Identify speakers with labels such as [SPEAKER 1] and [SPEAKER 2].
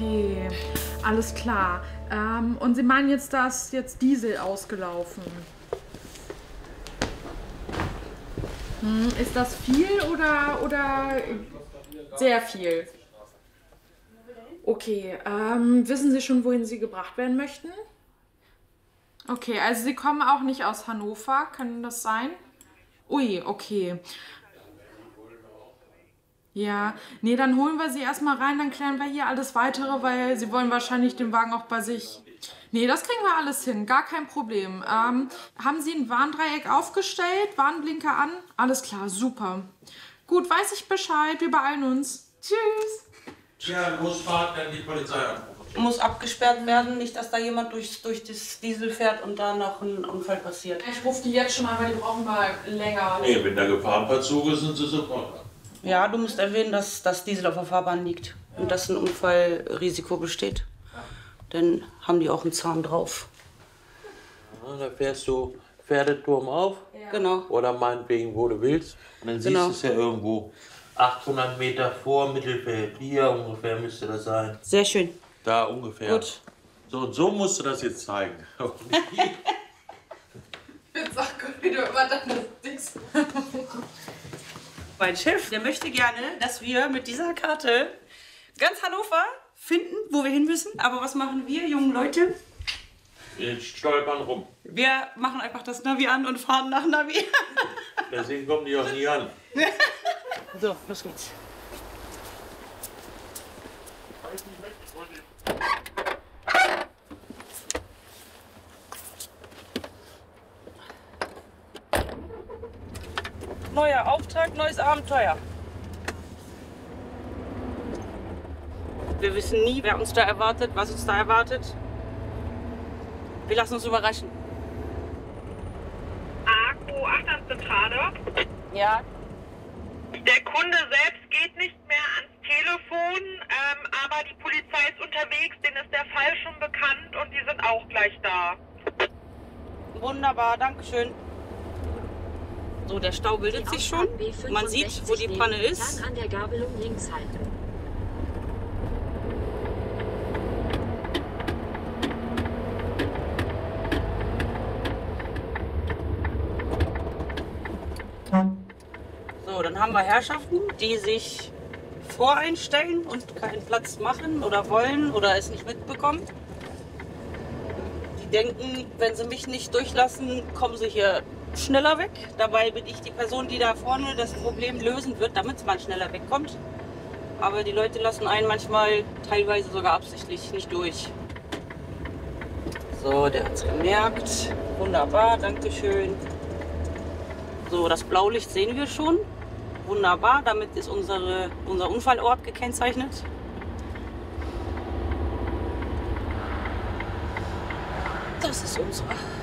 [SPEAKER 1] Okay, alles klar. Und Sie meinen jetzt, dass jetzt Diesel ausgelaufen? Ist das viel oder sehr viel? Okay, wissen Sie schon, wohin Sie gebracht werden möchten? Okay, also Sie kommen auch nicht aus Hannover, kann das sein? Ui, okay. Ja, nee, dann holen wir Sie erstmal rein, dann klären wir hier alles Weitere, weil Sie wollen wahrscheinlich den Wagen auch bei sich. Nee, das kriegen wir alles hin, gar kein Problem. Haben Sie ein Warndreieck aufgestellt? Warnblinker an? Alles klar, super. Gut, weiß ich Bescheid, wir beeilen uns. Tschüss.
[SPEAKER 2] Ja, Losfahrt, dann die Polizei anrufen.
[SPEAKER 3] Muss abgesperrt werden, nicht, dass da jemand durch das Diesel fährt und da noch ein Unfall passiert.
[SPEAKER 1] Ich rufe die jetzt schon an, weil die brauchen mal länger.
[SPEAKER 2] Nee, wenn der Gefahrenverzug ist, sind sie sofort.
[SPEAKER 3] Ja, du musst erwähnen, dass das Diesel auf der Fahrbahn liegt und dass ein Unfallrisiko besteht. Dann haben die auch einen Zahn drauf.
[SPEAKER 2] Ja, da fährst du Pferdeturm auf.
[SPEAKER 1] Ja.
[SPEAKER 3] Genau.
[SPEAKER 2] Oder meinetwegen, wo du willst. Und dann
[SPEAKER 3] Genau.
[SPEAKER 2] siehst du es ja irgendwo 800 Meter vor Mittelfeld. Hier ungefähr müsste das sein.
[SPEAKER 3] Sehr schön.
[SPEAKER 2] Da ungefähr.
[SPEAKER 3] Gut.
[SPEAKER 2] So, und so musst du das jetzt zeigen.
[SPEAKER 1] Jetzt sag Gott wieder immer deine Dings.
[SPEAKER 3] Mein Chef, der möchte gerne, dass wir mit dieser Karte ganz Hannover finden, wo wir hin müssen. Aber was machen wir, jungen Leute?
[SPEAKER 2] Wir stolpern rum.
[SPEAKER 3] Wir machen einfach das Navi an und fahren nach Navi.
[SPEAKER 2] Deswegen kommen die auch nie an.
[SPEAKER 3] So, los geht's. Neuer Auftrag, neues Abenteuer. Wir wissen nie, wer uns da erwartet, was uns da erwartet. Wir lassen uns überraschen.
[SPEAKER 4] AQ Achterzentrale.
[SPEAKER 3] Ja,
[SPEAKER 4] Der Kunde selbst geht nicht mehr ans Telefon, aber die Polizei ist unterwegs, denen ist der Fall schon bekannt und die sind auch gleich da.
[SPEAKER 3] wunderbar, dankeschön. So, der Stau bildet sich schon. Man sieht, wo die Panne ist.
[SPEAKER 5] Dann an der Gabelung links halten.
[SPEAKER 3] So, dann haben wir Herrschaften, die sich voreinstellen und keinen Platz machen oder wollen oder es nicht mitbekommen. Die denken, wenn sie mich nicht durchlassen, kommen sie hier schneller weg. Dabei bin ich die Person, die da vorne das Problem lösen wird, damit man schneller wegkommt. Aber die Leute lassen einen manchmal, teilweise sogar absichtlich, nicht durch. So, der hat es gemerkt. Wunderbar, danke schön. So, das Blaulicht sehen wir schon. Wunderbar, damit ist unser Unfallort gekennzeichnet. Das ist unsere